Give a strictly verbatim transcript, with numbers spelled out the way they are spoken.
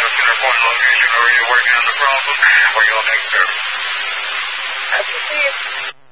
center point location. Are you working on the problem or you on next service? That's the